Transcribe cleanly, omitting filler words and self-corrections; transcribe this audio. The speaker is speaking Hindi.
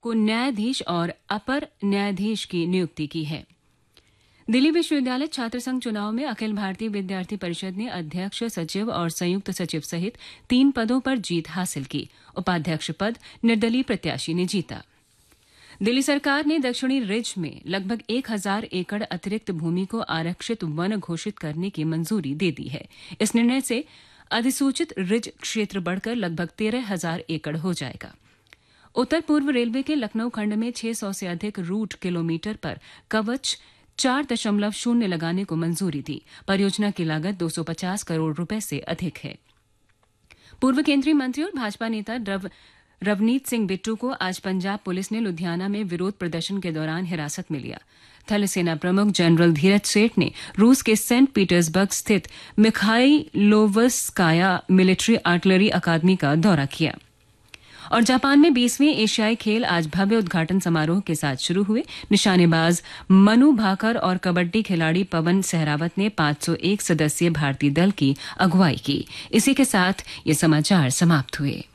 को न्यायाधीश और अपर न्यायाधीश की नियुक्ति की है। दिल्ली विश्वविद्यालय छात्र संघ चुनाव में अखिल भारतीय विद्यार्थी परिषद ने अध्यक्ष, सचिव और संयुक्त सचिव सहित 3 पदों पर जीत हासिल की। उपाध्यक्ष पद निर्दलीय प्रत्याशी ने जीता। दिल्ली सरकार ने दक्षिणी रिज में लगभग 1000 एकड़ अतिरिक्त भूमि को आरक्षित वन घोषित करने की मंजूरी दे दी है। इस निर्णय से अधिसूचित रिज क्षेत्र बढ़कर लगभग 13,000 एकड़ हो जाएगा। उत्तर पूर्व रेलवे के लखनऊ खंड में 600 से अधिक रूट किलोमीटर पर कवच 4.0 लगाने को मंजूरी दी। परियोजना की लागत 250 करोड़ रुपए से अधिक है। पूर्व केंद्रीय मंत्री और भाजपा नेता रवनीत सिंह बिट्टू को आज पंजाब पुलिस ने लुधियाना में विरोध प्रदर्शन के दौरान हिरासत में लिया। थल सेना प्रमुख जनरल धीरज सेठ ने रूस के सेंट पीटर्सबर्ग स्थित मिखाइलोवस्काया मिलिट्री आर्टिलरी अकादमी का दौरा किया। और जापान में 20वें एशियाई खेल आज भव्य उद्घाटन समारोह के साथ शुरू हुए। निशानेबाज मनु भाकर और कबड्डी खिलाड़ी पवन सहरावत ने 501 सदस्यीय भारतीय दल की अगुवाई की। इसी के साथ ये समाचार समाप्त हुए।